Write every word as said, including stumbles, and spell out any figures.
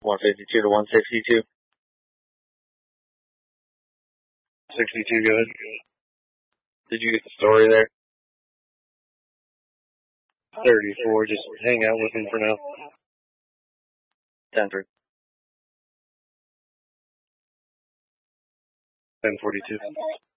one fifty-two to one sixty-two. sixty-two, go ahead. Did you get the story there? thirty-four, just hang out with him for now. ten three. ten forty-two.